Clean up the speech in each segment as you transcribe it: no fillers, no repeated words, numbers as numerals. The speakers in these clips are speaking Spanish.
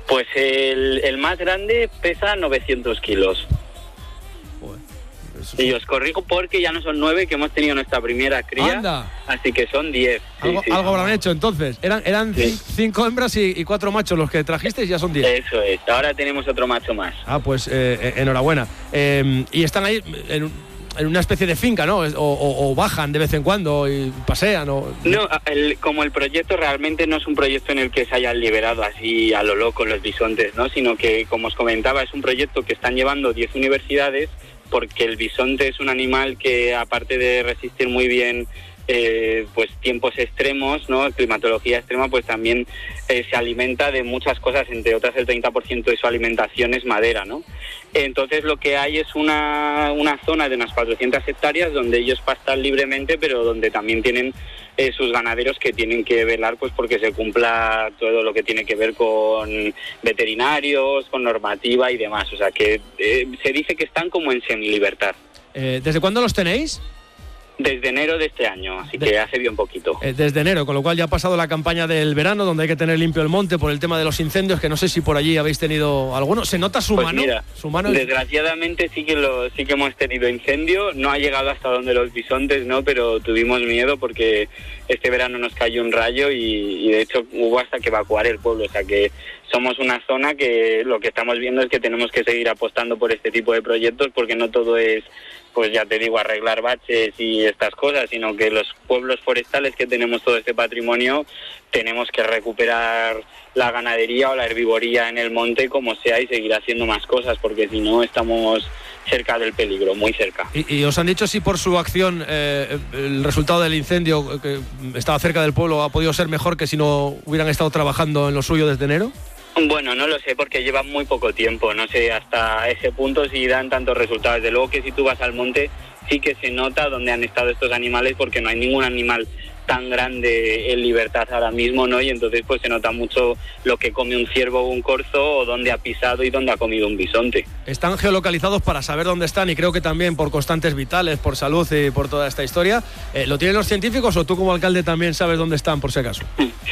Pues el más grande pesa 900 kilos. Y os corrijo porque ya no son 9, que hemos tenido nuestra primera cría. ¡Anda! Así que son 10. Algo habrán hecho entonces. Eran 5 hembras y 4 machos los que trajisteis, ya son 10. Eso es, ahora tenemos otro macho más. Pues enhorabuena. Y están ahí en una especie de finca, ¿no? O bajan de vez en cuando y pasean. No, como el proyecto realmente no es un proyecto en el que se hayan liberado así a lo loco los bisontes, ¿no? Sino que, como os comentaba, es un proyecto que están llevando 10 universidades, porque el bisonte es un animal que, aparte de resistir muy bien pues tiempos extremos, ¿no? Climatología extrema, pues también se alimenta de muchas cosas, entre otras el 30% de su alimentación es madera, ¿no? Entonces lo que hay es una zona de unas 400 hectáreas donde ellos pastan libremente, pero donde también tienen sus ganaderos que tienen que velar pues porque se cumpla todo lo que tiene que ver con veterinarios, con normativa y demás. O sea que se dice que están como en semilibertad. ¿Desde cuándo los tenéis? Desde enero de este año, así que hace bien poquito. Desde enero, con lo cual ya ha pasado la campaña del verano, donde hay que tener limpio el monte por el tema de los incendios, que no sé si por allí habéis tenido alguno. ¿Se nota su mano? Mira, su mano desgraciadamente sí que hemos tenido incendio. No ha llegado hasta donde los bisontes, ¿no? Pero tuvimos miedo porque este verano nos cayó un rayo y de hecho hubo hasta que evacuar el pueblo. O sea que somos una zona que lo que estamos viendo es que tenemos que seguir apostando por este tipo de proyectos, porque no todo es, pues ya te digo, arreglar baches y estas cosas, sino que los pueblos forestales que tenemos todo este patrimonio, tenemos que recuperar la ganadería o la herbivoría en el monte como sea y seguir haciendo más cosas, porque si no estamos cerca del peligro, muy cerca. ¿Y os han dicho si por su acción el resultado del incendio que estaba cerca del pueblo ha podido ser mejor que si no hubieran estado trabajando en lo suyo desde enero? Bueno, no lo sé porque llevan muy poco tiempo, no sé hasta ese punto si dan tantos resultados. Desde luego que si tú vas al monte sí que se nota dónde han estado estos animales, porque no hay ningún animal tan grande en libertad ahora mismo, ¿no? Y entonces pues se nota mucho lo que come un ciervo o un corzo, o dónde ha pisado y dónde ha comido un bisonte. Están geolocalizados para saber dónde están, y creo que también por constantes vitales, por salud y por toda esta historia. ¿Lo tienen los científicos o tú como alcalde también sabes dónde están, por si acaso?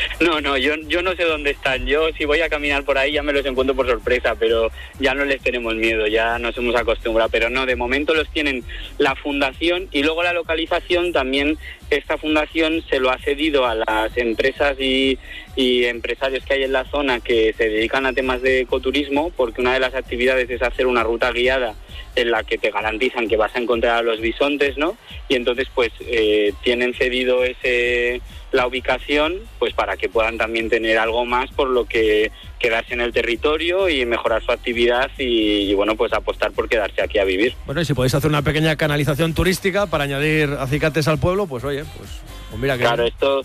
No, yo no sé dónde están. Yo si voy a caminar por ahí ya me los encuentro por sorpresa, pero ya no les tenemos miedo, ya nos hemos acostumbrado. Pero no, de momento los tienen la fundación, y luego la localización también. Esta fundación se lo ha cedido a las empresas y empresarios que hay en la zona que se dedican a temas de ecoturismo, porque una de las actividades es hacer una ruta guiada en la que te garantizan que vas a encontrar a los bisontes, ¿no? Y entonces pues tienen cedido la ubicación pues para que puedan también tener algo más por lo que quedarse en el territorio y mejorar su actividad y bueno, pues apostar por quedarse aquí a vivir. Bueno, y si podéis hacer una pequeña canalización turística para añadir acicates al pueblo, pues oye, pues mira que... Claro, esto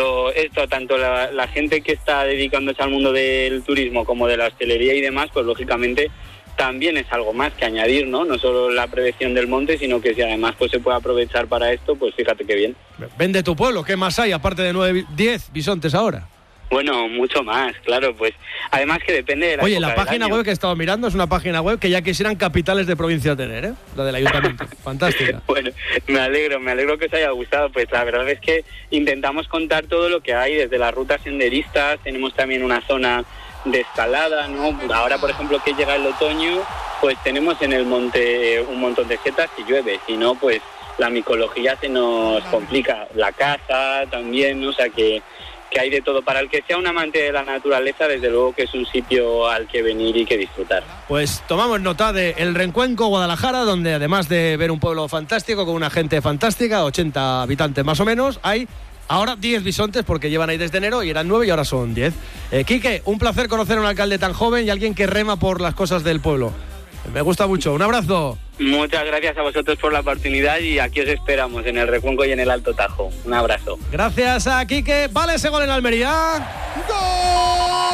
tanto la gente que está dedicándose al mundo del turismo como de la hostelería y demás, pues lógicamente también es algo más que añadir, ¿no? No solo la prevención del monte, sino que si además pues se puede aprovechar para esto, pues fíjate qué bien. Vende tu pueblo, ¿qué más hay aparte de 10 bisontes ahora? Bueno, mucho más, claro, pues además que depende de la... Oye, la página web que he estado mirando es una página web que ya quisieran capitales de provincia tener, ¿eh? La del ayuntamiento, fantástica. Bueno, me alegro que os haya gustado. Pues la verdad es que intentamos contar todo lo que hay, desde las rutas senderistas, tenemos también una zona de escalada, ¿no? Ahora, por ejemplo, que llega el otoño, pues tenemos en el monte un montón de setas y llueve, si no, pues la micología se nos complica, la caza también, ¿no? O sea que hay de todo. Para el que sea un amante de la naturaleza, desde luego que es un sitio al que venir y que disfrutar. Pues tomamos nota de El Rencuenco, Guadalajara, donde además de ver un pueblo fantástico con una gente fantástica, 80 habitantes más o menos, hay ahora 10 bisontes, porque llevan ahí desde enero y eran 9 y ahora son 10. Quique, un placer conocer a un alcalde tan joven y alguien que rema por las cosas del pueblo. Me gusta mucho. Un abrazo. Muchas gracias a vosotros por la oportunidad y aquí os esperamos en el Recuenco y en el Alto Tajo. Un abrazo. Gracias a Quique. Vale ese gol en Almería. ¡Gol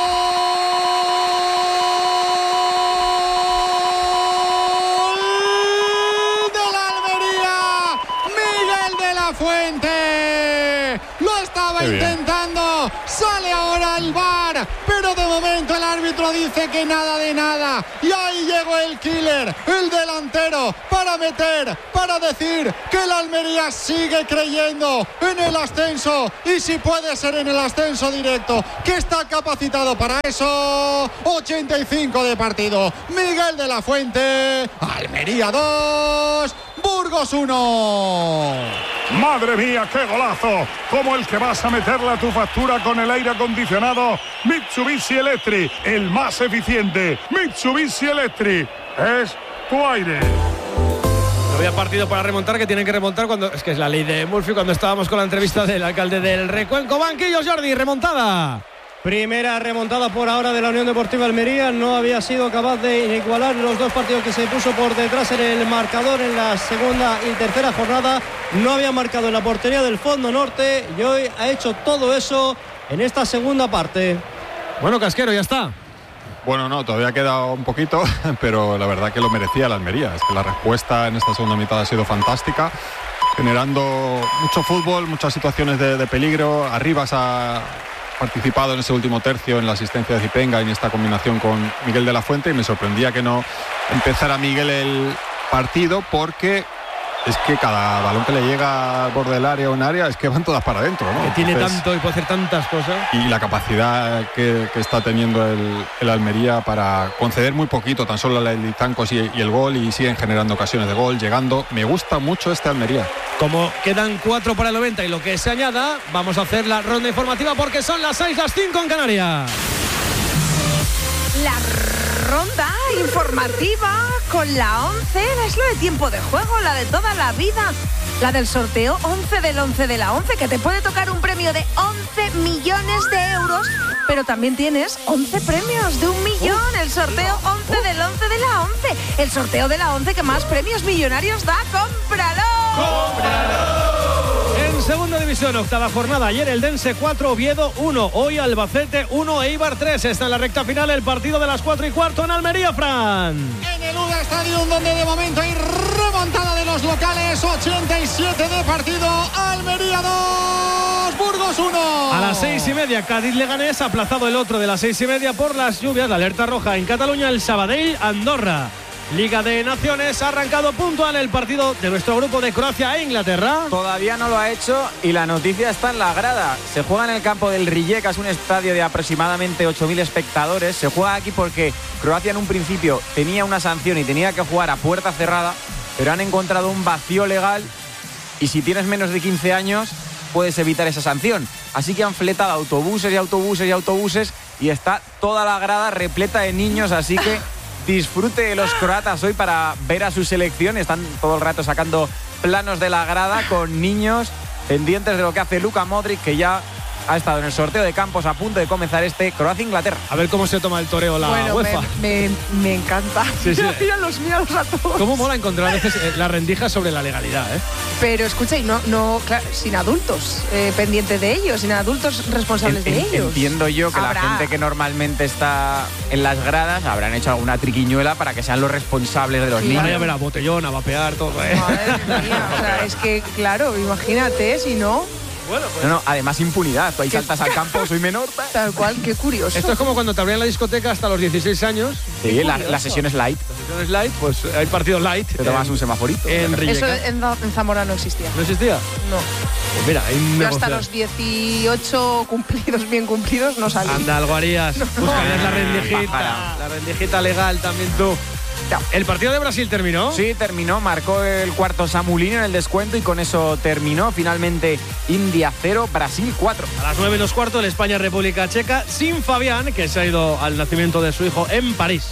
del Almería! ¡Miguel de la Fuente! Lo estaba intentando Sale ahora el VAR, pero de momento el árbitro dice que nada de nada. Y ahí llegó el killer, el delantero, para meter, para decir que el Almería sigue creyendo en el ascenso. Y si puede ser en el ascenso directo, que está capacitado para eso. 85 de partido. Miguel de la Fuente, Almería 2, Burgos 1. ¡Madre mía, qué golazo! Como el que vas a meterle a tu factura con el aire acondicionado Mitsubishi Electric, el más eficiente. Mitsubishi Electric es tu aire. No había partido para remontar, que tienen que remontar cuando... Es que es la ley de Murphy. Cuando estábamos con la entrevista del alcalde del Recuenco. Banquillos, Jordi, remontada. Primera remontada por ahora de la Unión Deportiva Almería. No había sido capaz de igualar los dos partidos que se puso por detrás en el marcador en la segunda y tercera jornada. No había marcado en la portería del Fondo Norte y hoy ha hecho todo eso en esta segunda parte. Bueno, Casquero, ya está. Bueno, no, todavía queda un poquito, pero la verdad que lo merecía la Almería. Es que la respuesta en esta segunda mitad ha sido fantástica, generando mucho fútbol, muchas situaciones de peligro. Arribas ha participado en ese último tercio en la asistencia de Zipenga y en esta combinación con Miguel de la Fuente, y me sorprendía que no empezara Miguel el partido, porque es que cada balón que le llega al borde del área o un área es que van todas para adentro, ¿no? Que tiene tanto y puede hacer tantas cosas. Y la capacidad que está teniendo el Almería para conceder muy poquito, tan solo el Zancos y el gol, y siguen generando ocasiones de gol, llegando. Me gusta mucho este Almería. Como quedan 4 para el 90 y lo que se añada, vamos a hacer la ronda informativa porque son las 6, las 5 en Canarias. La ronda informativa con la 11, es lo de tiempo de juego, la de toda la vida, la del sorteo 11 del 11 de la 11, que te puede tocar un premio de 11 millones de euros, pero también tienes 11 premios de 1 millón, el sorteo 11 del 11 de la 11, el sorteo de la 11 que más premios millonarios da. ¡Cómpralo! En segunda división, octava jornada. Ayer el Dense 4, Oviedo 1. Hoy Albacete 1, Eibar 3. Está en la recta final el partido de las 4:15 en Almería, Fran. En el UDA Stadium, donde de momento hay remontada de los locales. 87 de partido. Almería 2, Burgos 1. A las 6:30, Cádiz-Leganés. Aplazado el otro de las 6:30 por las lluvias. La alerta roja en Cataluña. El Sabadell-Andorra. Liga de Naciones, ha arrancado puntual el partido de nuestro grupo de Croacia e Inglaterra. Todavía no lo ha hecho y la noticia está en la grada. Se juega en el campo del Rijeka, es un estadio de aproximadamente 8.000 espectadores. Se juega aquí porque Croacia en un principio tenía una sanción y tenía que jugar a puerta cerrada, pero han encontrado un vacío legal y si tienes menos de 15 años puedes evitar esa sanción. Así que han fletado autobuses y autobuses y autobuses y está toda la grada repleta de niños, así que disfrute de los croatas hoy para ver a su selección. Están todo el rato sacando planos de la grada con niños pendientes de lo que hace Luka Modric, que ya ha estado en el sorteo de campos a punto de comenzar este Croacia-Inglaterra. A ver cómo se toma el toreo la UEFA. Me encanta. Sí, sí. Mira los míos a todos. Cómo mola encontrar a veces la rendija sobre la legalidad, ¿eh? Pero escucha, y no claro, sin adultos pendientes de ellos, sin adultos responsables de ellos. Entiendo yo que la gente que normalmente está en las gradas habrán hecho alguna triquiñuela para que sean los responsables de los niños. Van a ver a botellón, a vapear, todo, ¿eh? Madre mía, o sea, es que, claro, imagínate, si no... Bueno, pues. No, además impunidad. Tú ahí saltas al campo, soy menor. Tal cual, qué curioso. Esto es como cuando te abrían la discoteca hasta los 16 años. Sí, la sesión es light. La sesión es light, pues hay partidos light. Te tomas un semaforito. Eso en Zamora no existía. ¿No existía? No. Pues mira, hay un yo hasta los 18 cumplidos, bien cumplidos, no salí. Anda, algo harías. Buscarías la rendijita. La rendijita legal también tú. ¿El partido de Brasil terminó? Sí, terminó, marcó el cuarto Samulino en el descuento y con eso terminó. Finalmente India 0, Brasil 4. A las 9:15 el España-República Checa sin Fabián, que se ha ido al nacimiento de su hijo en París.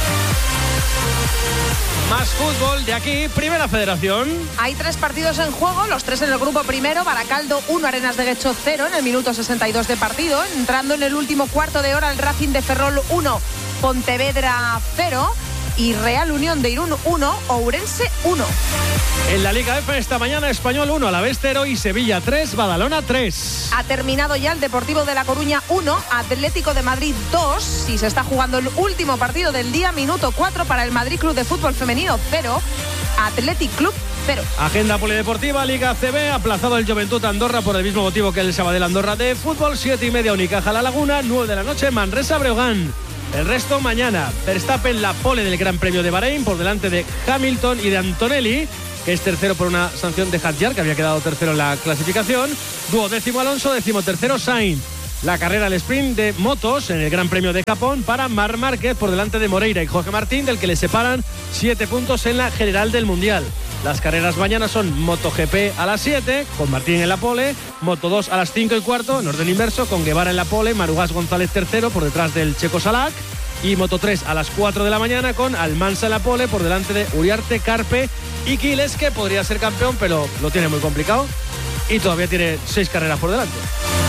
Más fútbol de aquí, Primera Federación. Hay 3 partidos en juego, los 3 en el grupo primero. Baracaldo 1, Arenas de Guecho 0 en el minuto 62 de partido. Entrando en el último cuarto de hora el Racing de Ferrol 1, Pontevedra 0. Y Real Unión de Irún 1, Ourense 1. En la Liga F esta mañana, Español 1, Alavés 0 y Sevilla 3, Badalona 3. Ha terminado ya el Deportivo de La Coruña 1, Atlético de Madrid 2. Y se está jugando el último partido del día, minuto 4 para el Madrid Club de Fútbol Femenino 0, Athletic Club 0. Agenda polideportiva, Liga CB, aplazado el Joventut Andorra por el mismo motivo que el Sabadell Andorra de fútbol, 7:30 Unicaja La Laguna, 9 de la noche Manresa Breogán. El resto mañana, Verstappen la pole del Gran Premio de Bahrein por delante de Hamilton y de Antonelli, que es tercero por una sanción de Hadjar, que había quedado tercero en la clasificación. 12º Alonso, 13º Sainz. La carrera al sprint de motos en el Gran Premio de Japón para Marc Márquez por delante de Moreira y Jorge Martín, del que le separan 7 puntos en la general del Mundial. Las carreras mañana son MotoGP a las 7, con Martín en la pole, Moto2 a las 5:15, en orden inverso, con Guevara en la pole, Marugas González tercero por detrás del checo Salak, y Moto3 a las 4 de la mañana con Almansa en la pole por delante de Uriarte, Carpe y Quiles, que podría ser campeón, pero lo tiene muy complicado y todavía tiene 6 carreras por delante.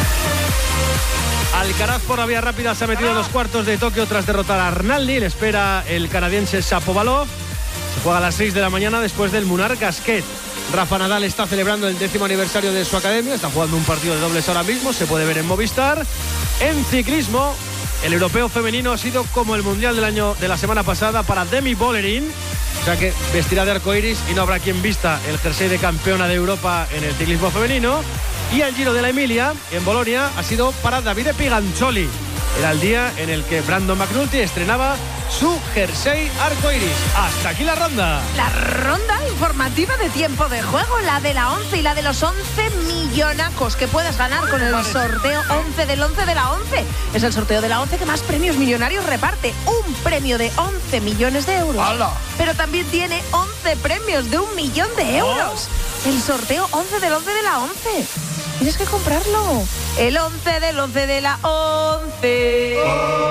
Alcaraz por la vía rápida se ha metido en los cuartos de Tokio tras derrotar a Arnaldi. Le espera el canadiense Shapovalov. Se juega a las 6 de la mañana después del Munar Gasquet. Rafa Nadal está celebrando el 10º aniversario de su academia. Está jugando un partido de dobles ahora mismo. Se puede ver en Movistar. En ciclismo, el europeo femenino ha sido como el mundial del año de la semana pasada para Demi Bollerin. O sea que vestirá de arcoiris y no habrá quien vista el jersey de campeona de Europa en el ciclismo femenino. Y el Giro de la Emilia, en Bolonia, ha sido para Davide Piganzoli. Era el día en el que Brandon McNulty estrenaba su jersey arcoiris. Hasta aquí la ronda. La ronda informativa de tiempo de juego, la de la 11 y la de los 11 millonacos que puedes ganar con el sorteo 11 del 11 de la 11. Es el sorteo de la 11 que más premios millonarios reparte. Un premio de 11 millones de euros. ¡Hala! Pero también tiene 11 premios de 1 millón de euros. El sorteo 11 del 11 de la 11. Tienes que comprarlo. El 11 del 11 de la 11.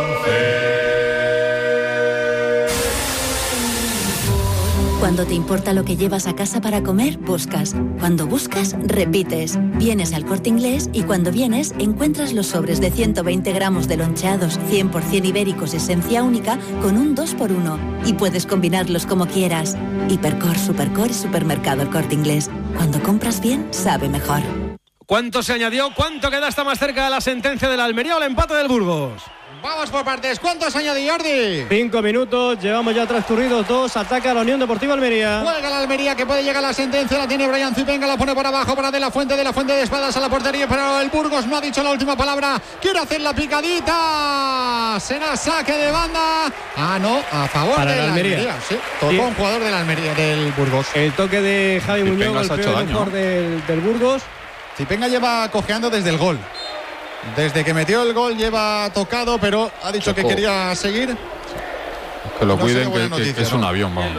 Cuando te importa lo que llevas a casa para comer, buscas. Cuando buscas, repites. Vienes al Corte Inglés y cuando vienes, encuentras los sobres de 120 gramos de loncheados 100% ibéricos esencia única con un 2x1. Y puedes combinarlos como quieras. Hipercor, Supercor y Supermercado El Corte Inglés. Cuando compras bien, sabe mejor. ¿Cuánto se añadió? ¿Cuánto queda hasta más cerca de la sentencia del Almería o el empate del Burgos? Vamos por partes. ¿Cuántos añade Jordi? 5 minutos, llevamos ya transcurridos 2. Ataca la Unión Deportiva Almería. Juega la Almería, que puede llegar a la sentencia. La tiene Brian Zipenga, la pone por abajo para De La Fuente de espaldas a la portería. Pero el Burgos no ha dicho la última palabra. Quiere hacer la picadita. Será saque de banda. Ah, no, a favor para de la Almería. Sí, tocó un jugador de la Almería, del Burgos. El toque de Javi Zipenga Muñoz, el peor mejor del Burgos. Zipenga lleva cojeando desde el gol. Desde que metió el gol lleva tocado, pero ha dicho que quería seguir. Que lo No cuiden, sería buena noticia, que es un avión, vamos.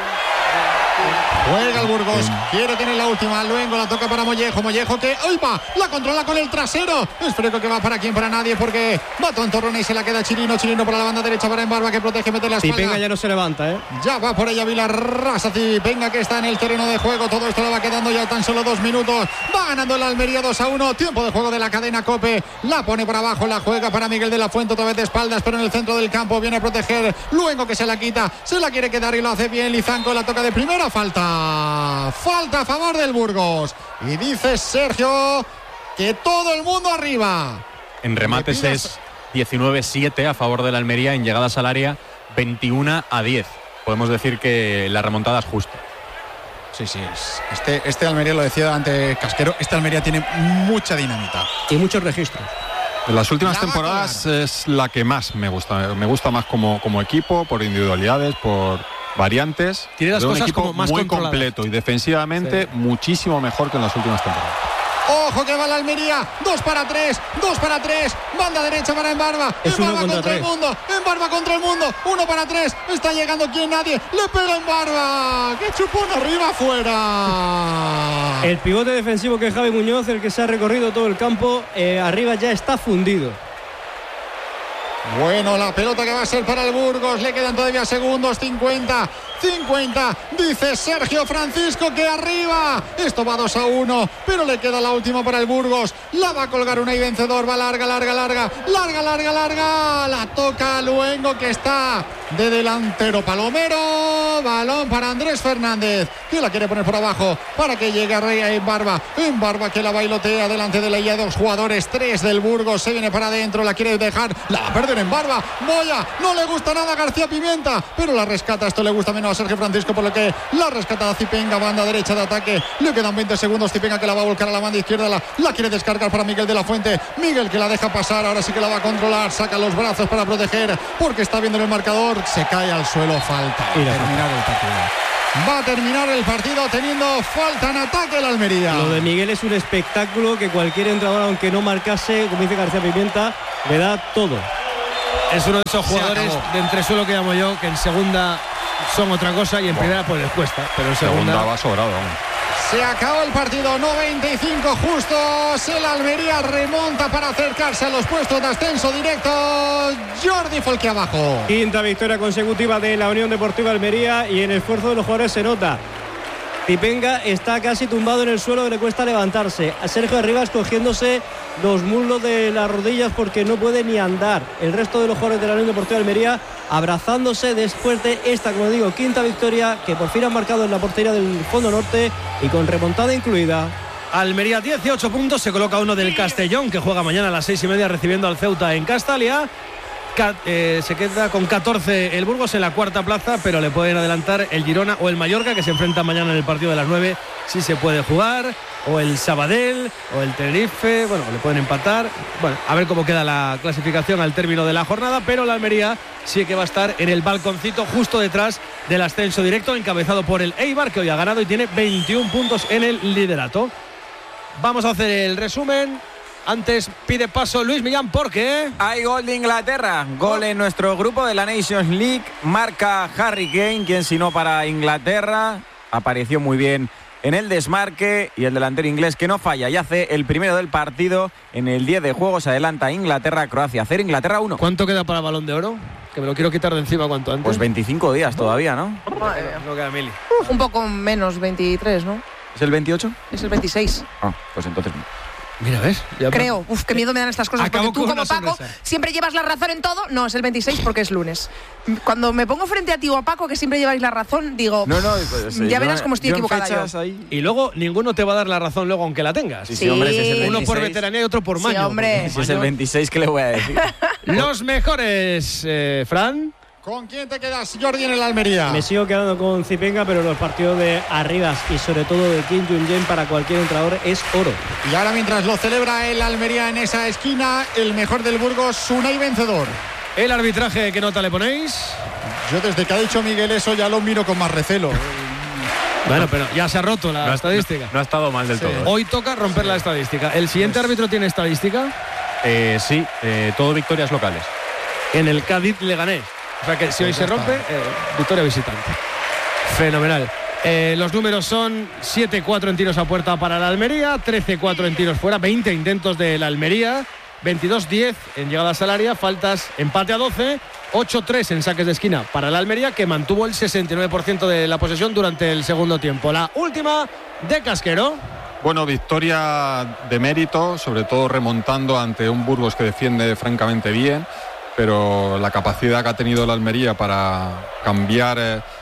Juega el Burgos, quiere tener la última. Luego la toca para Mollejo. Mollejo que, ¡ay, va! La controla con el trasero. Es Freco que va para quién, para nadie, porque va Tontorrona y se la queda Chirino. Chirino por la banda derecha para Embarba, que protege, mete la espalda. Zipenga ya no se levanta, ¿eh? Ya va por ella Vilarrasa. Zipenga que está en el terreno de juego. Todo esto le va quedando ya tan solo 2 minutos. Va ganando el Almería 2-1. Tiempo de juego de la cadena COPE. La pone por abajo, la juega para Miguel de la Fuente, otra vez de espaldas, pero en el centro del campo viene a proteger. Luego que se la quita, se la quiere quedar y lo hace bien. Lizanco la toca de primera, falta a favor del Burgos. Y dice Sergio que todo el mundo arriba. En remates es 19-7 a favor de la Almería, en llegadas al área 21-10. Podemos decir que la remontada es justa. Sí, este Almería, lo decía ante Casquero, este Almería tiene mucha dinamita y muchos registros. En las últimas temporadas es la que más me gusta. Me gusta más como equipo, por individualidades, por variantes. Tiene las cosas un equipo como más muy controladas. completo y defensivamente muchísimo mejor que en las últimas temporadas. Ojo que va la Almería, 2 para 3, banda derecha para Embarba. Es Embarba uno contra el mundo, Embarba contra el mundo, 1 para 3, está llegando quien nadie, le pega Embarba, que chupón arriba, fuera. El pivote defensivo que es Javi Muñoz, el que se ha recorrido todo el campo, arriba ya está fundido. Bueno, la pelota que va a ser para el Burgos, le quedan todavía segundos, 50, dice Sergio Francisco que arriba, esto va 2-1, pero le queda la última para el Burgos, la va a colgar una y vencedor, va larga, la la toca Luengo, que está de delantero. Palomero, balón para Andrés Fernández, que la quiere poner por abajo para que llegue a Rey en Barba, que la bailotea delante de ella. 2 jugadores, 3 del Burgos, se viene para adentro, la quiere dejar, la va a perder en Barba. Moya, no le gusta nada a García Pimienta, pero la rescata. Esto le gusta menos a Sergio Francisco, por lo que la rescata a Zipenga, banda derecha de ataque. Le quedan 20 segundos. Zipenga, que la va a volcar a la banda izquierda, la quiere descargar para Miguel de la Fuente. Miguel, que la deja pasar, ahora sí que la va a controlar, saca los brazos para proteger, porque está viendo en el marcador, se cae al suelo, falta. Y terminar el partido. Va a terminar el partido teniendo falta en ataque el Almería. Lo de Miguel es un espectáculo que cualquier entrenador, aunque no marcase, como dice García Pimienta, le da todo. Es uno de esos jugadores de entresuelo que llamo yo, que en segunda son otra cosa y en primera pues les cuesta, pero en segunda va sobrado. Se acabó el partido, 95 justos. El Almería remonta para acercarse a los puestos de ascenso directo. Jordi Folque abajo. Quinta victoria consecutiva de la Unión Deportiva Almería, y en el esfuerzo de los jugadores se nota. Zipenga está casi tumbado en el suelo, que le cuesta levantarse. A Sergio Arribas cogiéndose los muslos de las rodillas porque no puede ni andar. El resto de los jugadores de la Unión Deportiva Almería abrazándose después de esta, como digo, quinta victoria que por fin han marcado en la portería del Fondo Norte y con remontada incluida. Almería 18 puntos, se coloca uno del Castellón, que juega mañana a las 6:30 recibiendo al Ceuta en Castalia. Se queda con 14 el Burgos en la cuarta plaza, pero le pueden adelantar el Girona o el Mallorca, que se enfrentan mañana en el partido de las 9, si se puede jugar, o el Sabadell o el Tenerife. Bueno, le pueden empatar. Bueno, a ver cómo queda la clasificación al término de la jornada, pero la Almería sí que va a estar en el balconcito justo detrás del ascenso directo, encabezado por el Eibar, que hoy ha ganado y tiene 21 puntos en el liderato. Vamos a hacer el resumen. Antes pide paso Luis Millán porque hay gol de Inglaterra, gol en nuestro grupo de la Nations League, marca Harry Kane, quien si no para Inglaterra, apareció muy bien en el desmarque, y el delantero inglés que no falla y hace el primero del partido. En el 10 de juego se adelanta Inglaterra, Croacia 0, Inglaterra 1. ¿Cuánto queda para Balón de Oro? Que me lo quiero quitar de encima cuanto antes. Pues 25 días todavía, ¿no? No queda mil. Un poco menos, 23, ¿no? ¿Es el 28? Es el 26. Ah, pues entonces no. Mira, ¿ves? Creo. Qué miedo me dan estas cosas. Acabo porque tú, como Paco, sonrisa. siempre llevas la razón en todo. No, es el 26 porque es lunes. Cuando me pongo frente a ti o a Paco, que siempre lleváis la razón, digo, no, pues, ya verás cómo estoy equivocada yo. Y luego ninguno te va a dar la razón luego, aunque la tengas. Sí, hombre, si es el 26. Uno por veteranía y otro por maño. Sí, hombre. Si es el 26, ¿qué le voy a decir? Los mejores, Fran. ¿Con quién te quedas, Jordi, en el Almería? Me sigo quedando con Zipenga, pero los partidos de Arribas y sobre todo de Kim Jong-un para cualquier entrenador es oro. Y ahora, mientras lo celebra el Almería en esa esquina, el mejor del Burgos, Unai vencedor. El arbitraje, ¿qué nota le ponéis? Yo desde que ha dicho Miguel eso ya lo miro con más recelo. Bueno, pero ya se ha roto la estadística. No ha estado mal del todo. Hoy toca romper la estadística. ¿El siguiente árbitro tiene estadística? Sí, todo victorias locales. En el Cádiz-Leganés. O sea que si hoy se rompe, victoria visitante. Fenomenal. Los números son 7-4 en tiros a puerta para la Almería, 13-4 en tiros fuera, 20 intentos de la Almería, 22-10 en llegadas al área, faltas, empate a 12, 8-3 en saques de esquina para la Almería, que mantuvo el 69% de la posesión durante el segundo tiempo. La última de Casquero. Bueno, victoria de mérito, sobre todo remontando ante un Burgos que defiende francamente bien, pero la capacidad que ha tenido la Almería para cambiar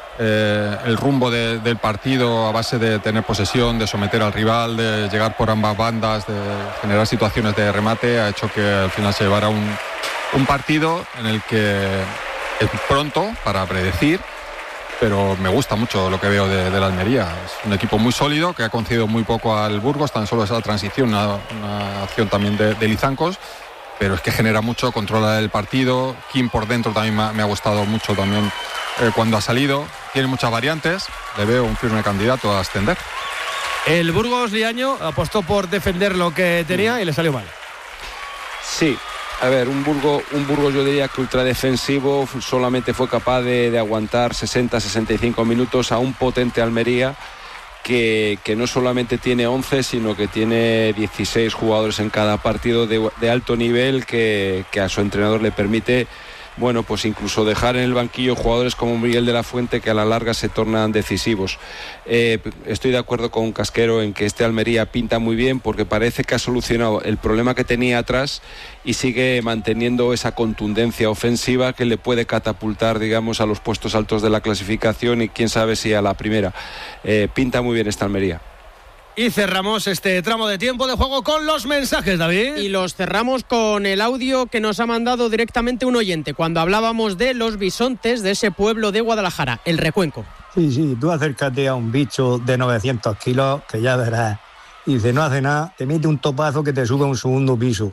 el rumbo del partido a base de tener posesión, de someter al rival, de llegar por ambas bandas, de generar situaciones de remate, ha hecho que al final se llevara un partido en el que es pronto para predecir, pero me gusta mucho lo que veo de la Almería. Es un equipo muy sólido que ha concedido muy poco al Burgos, tan solo esa transición, una acción también de Lizancos, pero es que genera mucho, controla el partido. Kim por dentro también me ha gustado mucho también cuando ha salido. Tiene muchas variantes, le veo un firme candidato a ascender. El Burgos Liaño apostó por defender lo que tenía y le salió mal. Sí, a ver, un Burgos yo diría que ultradefensivo, solamente fue capaz de aguantar 60-65 minutos a un potente Almería que no solamente tiene 11, sino que tiene 16 jugadores en cada partido de alto nivel que a su entrenador le permite bueno, pues incluso dejar en el banquillo jugadores como Miguel de la Fuente, que a la larga se tornan decisivos. Estoy de acuerdo con Casquero en que este Almería pinta muy bien, porque parece que ha solucionado el problema que tenía atrás y sigue manteniendo esa contundencia ofensiva que le puede catapultar, digamos, a los puestos altos de la clasificación y quién sabe si a la primera. Pinta muy bien esta Almería. Y cerramos este tramo de tiempo de juego con los mensajes, David. Y los cerramos con el audio que nos ha mandado directamente un oyente cuando hablábamos de los bisontes de ese pueblo de Guadalajara, el Recuenco. Sí, tú acércate a un bicho de 900 kilos, que ya verás, y dice, no hace nada, te mete un topazo que te sube a un segundo piso.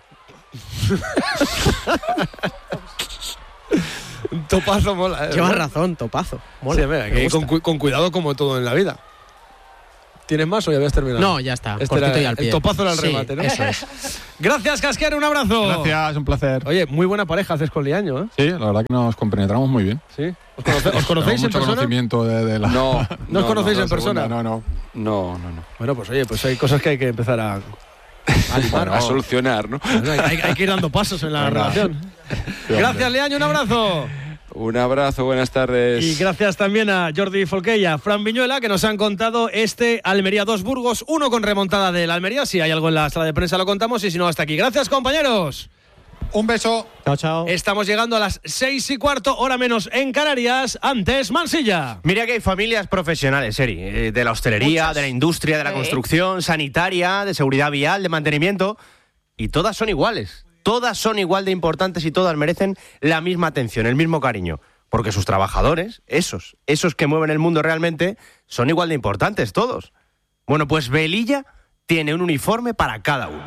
Un topazo mola. Llevas razón, topazo. Mola, sí, mira, que con cuidado como todo en la vida. ¿Tienes más o ya habías terminado? No, ya está. Cortito y al pie. El topazo era el remate, ¿no? Eso es. Gracias, Casquero, un abrazo. Gracias, un placer. Oye, muy buena pareja haces con Liaño, ¿eh? Sí, la verdad que nos compenetramos muy bien. ¿Sí? ¿Os conocéis en mucho persona? Conocimiento de la... ¿No os conocéis en persona? No. Bueno, pues oye, pues hay cosas que hay que empezar a solucionar, ¿no? Hay que ir dando pasos en la relación. Gracias, Liaño, un abrazo. Un abrazo, buenas tardes. Y gracias también a Jordi Folquella, Fran Viñuela, que nos han contado este Almería 2 Burgos 1 con remontada del Almería. Si hay algo en la sala de prensa lo contamos y si no, hasta aquí. Gracias, compañeros. Un beso. Chao. Estamos llegando a las 6:15, hora menos en Canarias. Antes, Mansilla. Mira que hay familias profesionales, Eri, de la hostelería, muchas, de la industria, de la construcción, sanitaria, de seguridad vial, de mantenimiento, y todas son iguales. Todas son igual de importantes y todas merecen la misma atención, el mismo cariño. Porque sus trabajadores, esos que mueven el mundo realmente, son igual de importantes todos. Bueno, pues Velilla tiene un uniforme para cada uno.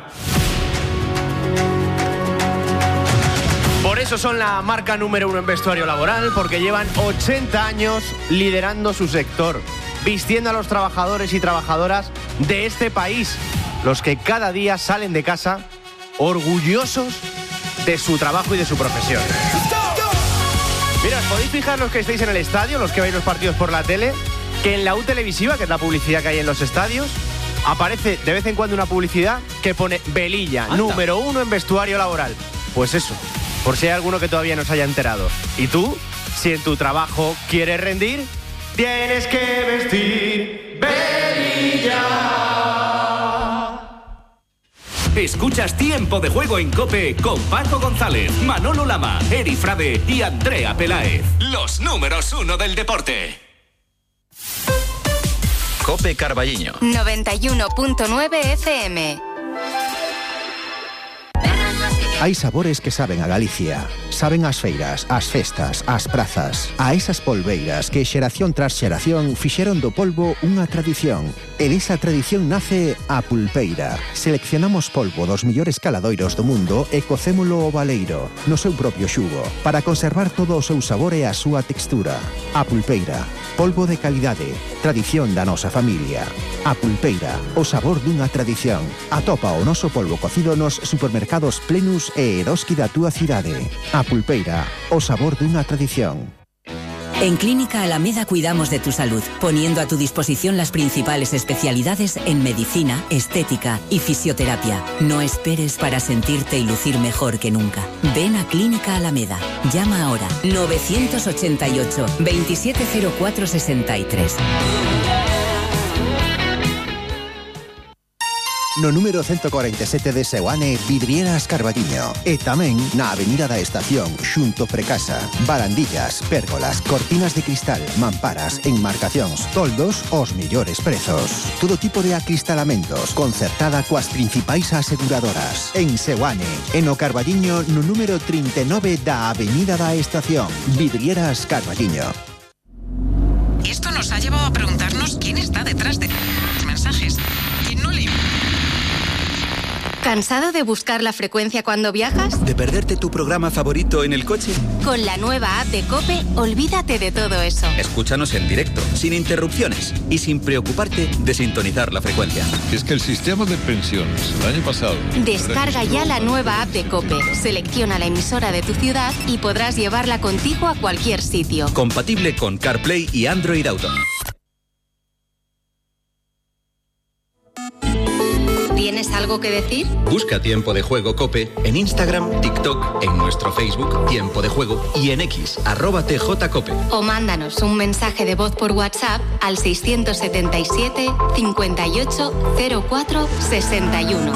Por eso son la marca número 1 en vestuario laboral, porque llevan 80 años liderando su sector, vistiendo a los trabajadores y trabajadoras de este país, los que cada día salen de casa orgullosos de su trabajo y de su profesión. Mira, os podéis fijar los que estáis en el estadio, los que veis los partidos por la tele, que en la U televisiva, que es la publicidad que hay en los estadios, aparece de vez en cuando una publicidad que pone Velilla, número 1 en vestuario laboral. Pues eso, por si hay alguno que todavía no se haya enterado. Y tú, si en tu trabajo quieres rendir, tienes que vestir Velilla. Escuchas Tiempo de Juego en COPE con Paco González, Manolo Lama, Eri Frade y Andrea Peláez. Los números 1 del deporte. COPE Carballiño 91.9 FM. Hai sabores que saben a Galicia. Saben ás feiras, ás festas, ás prazas. A esas polveiras que xeración tras xeración fixeron do polvo unha tradición. E desa tradición nace a pulpeira. Seleccionamos polvo dos millores caladoiros do mundo e cocémolo ao baleiro, no seu propio xugo, para conservar todo o seu sabor e a súa textura. A pulpeira. Polvo de calidade. Tradición da nosa familia. A pulpeira. O sabor dunha tradición. Atopa o noso polvo cocido nos supermercados Plenus e Eroski da túa cidade. A pulpeira, o sabor dunha tradición. En Clínica Alameda cuidamos de tu salud, poniendo a tu disposición las principales especialidades en medicina, estética y fisioterapia. No esperes para sentirte y lucir mejor que nunca. Ven a Clínica Alameda. Llama ahora 988 270463. No número 147 de Seoane, Vidrieras Carballiño. E tamén na Avenida da Estación, xunto Precasa. Barandillas, pérgolas, cortinas de cristal, mamparas, enmarcacións, toldos, os mellores prezos. Todo tipo de acristalamentos, concertada coas principais aseguradoras. En Seoane, e no Carballiño, no número 39 da Avenida da Estación. Vidrieras Carballiño. Esto nos ha llevado a preguntarnos quién está detrás de los mensajes. ¿Quién no le... ¿Cansado de buscar la frecuencia cuando viajas? ¿De perderte tu programa favorito en el coche? Con la nueva app de COPE, olvídate de todo eso. Escúchanos en directo, sin interrupciones y sin preocuparte de sintonizar la frecuencia. Es que el sistema de pensiones el año pasado... Descarga ya la nueva app de COPE, selecciona la emisora de tu ciudad y podrás llevarla contigo a cualquier sitio. Compatible con CarPlay y Android Auto. ¿Tienes algo que decir? Busca Tiempo de Juego COPE en Instagram, TikTok, en nuestro Facebook Tiempo de Juego y en X, @TJCOPE. O mándanos un mensaje de voz por WhatsApp al 677 58 04 61.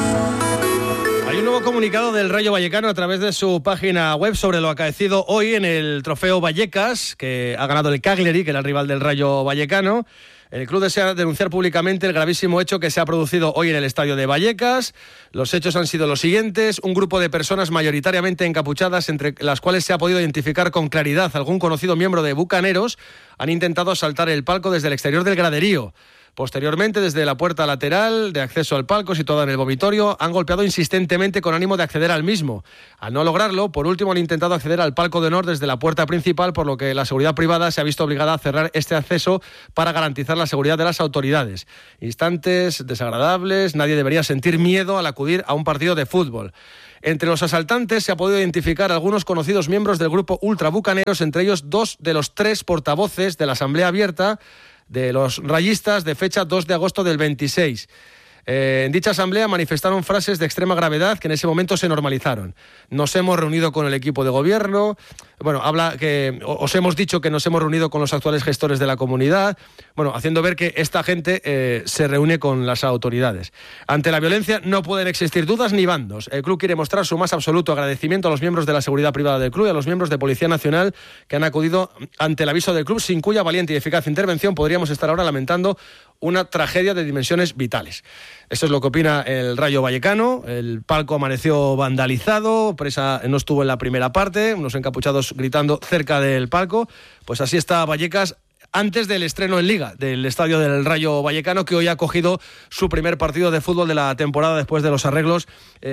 Hay un nuevo comunicado del Rayo Vallecano a través de su página web sobre lo acaecido hoy en el Trofeo Vallecas, que ha ganado el Cagliari, que era el rival del Rayo Vallecano. El club desea denunciar públicamente el gravísimo hecho que se ha producido hoy en el estadio de Vallecas. Los hechos han sido los siguientes: un grupo de personas mayoritariamente encapuchadas, entre las cuales se ha podido identificar con claridad algún conocido miembro de Bucaneros, han intentado asaltar el palco desde el exterior del graderío. Posteriormente, desde la puerta lateral de acceso al palco, situada en el vomitorio, han golpeado insistentemente con ánimo de acceder al mismo. Al no lograrlo, por último han intentado acceder al palco de honor desde la puerta principal, por lo que la seguridad privada se ha visto obligada a cerrar este acceso para garantizar la seguridad de las autoridades. Instantes desagradables, nadie debería sentir miedo al acudir a un partido de fútbol. Entre los asaltantes se ha podido identificar algunos conocidos miembros del grupo ultrabucaneros, entre ellos 2 de los 3 portavoces de la Asamblea Abierta de los rayistas de fecha 2 de agosto del 26. En dicha asamblea manifestaron frases de extrema gravedad que en ese momento se normalizaron. Nos hemos reunido con el equipo de gobierno. Bueno, habla que os hemos dicho que nos hemos reunido con los actuales gestores de la comunidad. Bueno, haciendo ver que esta gente se reúne con las autoridades. Ante la violencia no pueden existir dudas ni bandos. El club quiere mostrar su más absoluto agradecimiento a los miembros de la seguridad privada del club y a los miembros de Policía Nacional que han acudido ante el aviso del club, sin cuya valiente y eficaz intervención podríamos estar ahora lamentando una tragedia de dimensiones vitales. Esto es lo que opina el Rayo Vallecano. El palco amaneció vandalizado, Presa no estuvo en la primera parte, unos encapuchados gritando cerca del palco. Pues así está Vallecas antes del estreno en Liga del estadio del Rayo Vallecano, que hoy ha cogido su primer partido de fútbol de la temporada después de los arreglos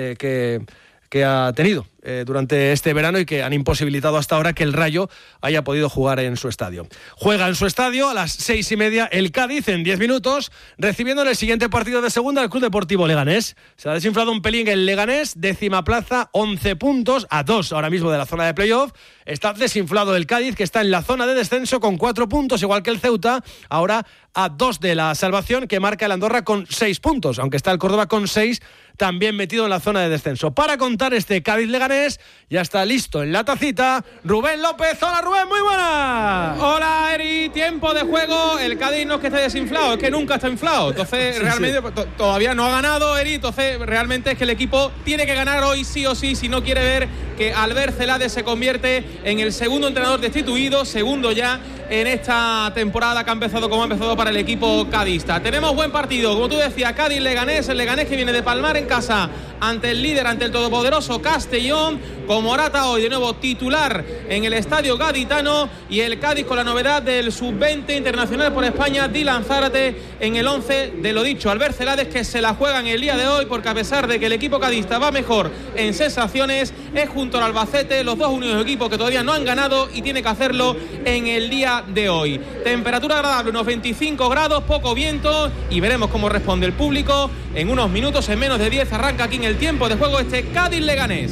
que ha tenido durante este verano y que han imposibilitado hasta ahora que el Rayo haya podido jugar en su estadio. Juega en su estadio a las 6:30 el Cádiz en 10 minutos, recibiendo en el siguiente partido de segunda al Club Deportivo Leganés. Se ha desinflado un pelín el Leganés, 10ª plaza, 11 puntos, a 2 ahora mismo de la zona de playoff. Está desinflado el Cádiz, que está en la zona de descenso con 4 puntos, igual que el Ceuta, ahora a 2 de la salvación, que marca el Andorra con 6 puntos, aunque está el Córdoba con 6, también metido en la zona de descenso. Para contar este Cádiz-Leganés, ya está listo en la tacita Rubén López. Hola Rubén, muy buena. Hola Eri, tiempo de juego. El Cádiz no es que esté desinflado, es que nunca está inflado. Entonces realmente todavía no ha ganado Eri, entonces realmente es que el equipo tiene que ganar hoy sí o sí, si no quiere ver que Albert Celades se convierte en el segundo entrenador destituido, segundo ya en esta temporada que ha empezado como ha empezado para el equipo cadista. Tenemos buen partido, como tú decías, Cádiz-Leganés, el Leganés que viene de palmar en casa ante el líder, ante el todopoderoso Castellón, con Morata hoy de nuevo titular en el estadio gaditano, y el Cádiz con la novedad del sub-20 internacional por España, Dylan Zárate en el 11 de lo dicho, Albert Celades, que se la juega en el día de hoy, porque a pesar de que el equipo cadista va mejor en sensaciones, es junto al Albacete los dos únicos equipos que todavía no han ganado y tiene que hacerlo en el día de hoy. Temperatura agradable, unos 25 grados, poco viento, y veremos cómo responde el público en unos minutos. En menos de 10 arranca aquí en el tiempo de juego este Cádiz-Leganés.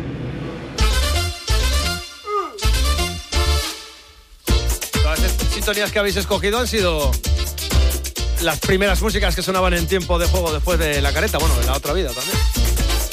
Todas estas sintonías que habéis escogido han sido las primeras músicas que sonaban en tiempo de juego después de la careta, bueno, en la otra vida también.